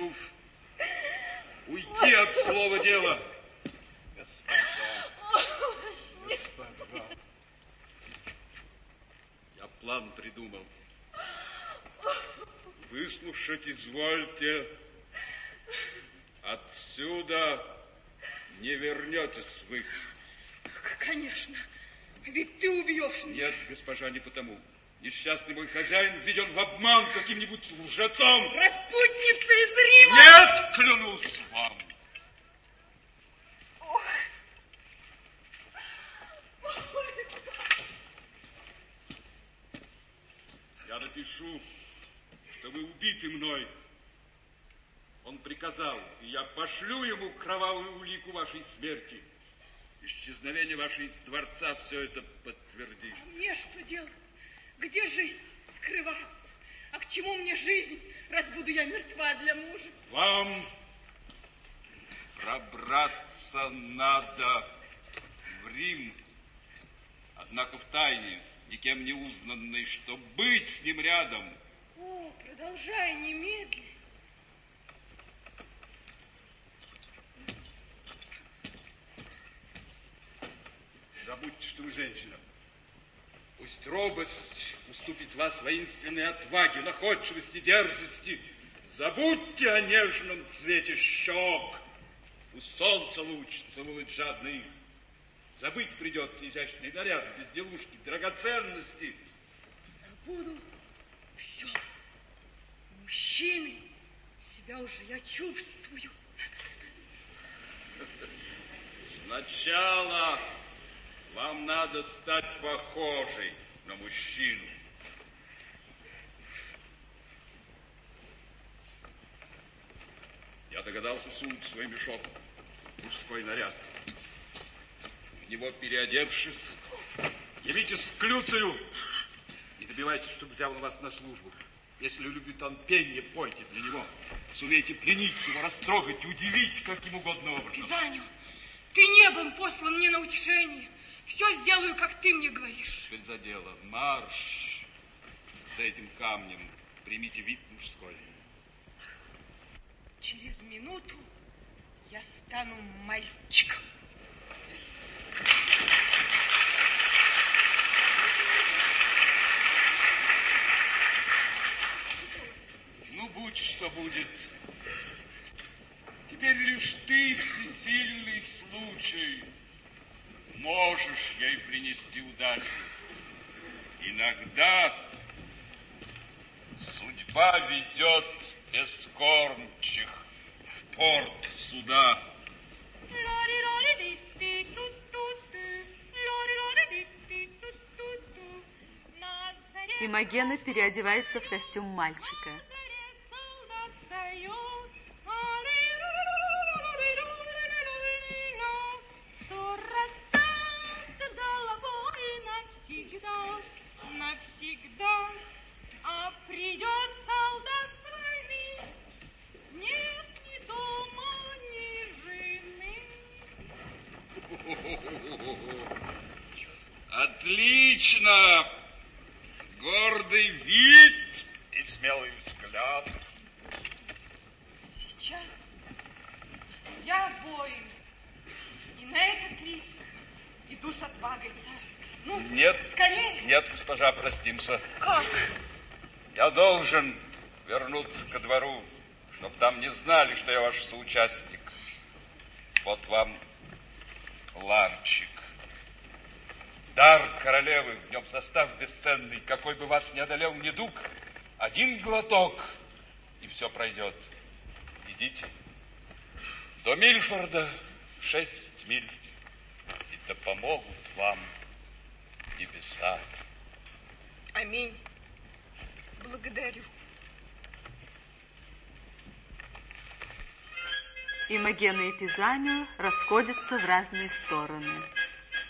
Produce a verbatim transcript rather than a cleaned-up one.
Клянусь уйти от слова дела. Господа, господа, я план придумал. Выслушать извольте. Отсюда не вернетесь вы. Конечно. Ведь ты убьешь меня. Нет, госпожа, не потому. Несчастный мой хозяин введен в обман каким-нибудь лжецом. Распутница из Рима. Нет, клянусь вам. Ох. Я напишу, что вы убиты мной. Он приказал, и я пошлю ему кровавую улику вашей смерти. Исчезновение ваше из дворца все это подтвердит. А мне что делать? Где жить? Скрываться? А к чему мне жизнь, раз буду я мертва для мужа? Вам пробраться надо в Рим, однако в тайне, никем не узнанной, что быть с ним рядом. О, продолжай немедленно. Забудьте, что вы женщина. Пусть робость уступит вас воинственной отваге, находчивости, дерзости. Забудьте о нежном цвете щек. Пусть солнце луч целует жадно их. Забыть придется изящный наряд, безделушки, драгоценности. Забуду все. Мужчины, себя уже я чувствую. Сначала вам надо стать похожей на мужчину. Я догадался сунуть в свой мешок мужской наряд. В него переодевшись, явитесь к Люцию и добивайтесь, чтобы взял вас на службу. Если любит он пение, пойте для него. Сумейте пленить его, растрогать, удивить каким угодно образом. Пизаню, ты небом послан мне на утешение. Все сделаю, как ты мне говоришь. Теперь за дело. Марш за этим камнем. Примите вид мужской. Через минуту я стану мальчиком. Ну, будь что будет. Теперь лишь ты, всесильный случай, можешь ей принести удачу. Иногда судьба ведет бескормчих в порт суда. Имогена переодевается в костюм мальчика. Навсегда, а придет солдат с войны, нет ни дома, ни жены. Отлично! Гордый вид и смелый взгляд. Сейчас я воин, и на этот риск иду с отвагой, царь. Ну, нет, скорее. Нет, госпожа, простимся. Как? Я должен вернуться ко двору, чтоб там не знали, что я ваш соучастник. Вот вам ларчик. Дар королевы, в нем состав бесценный. Какой бы вас ни одолел недуг, один глоток, и все пройдет. Идите. До Мильфорда шесть миль, и да помогут вам небеса. Аминь. Благодарю. Имогена и Пизанию расходятся в разные стороны.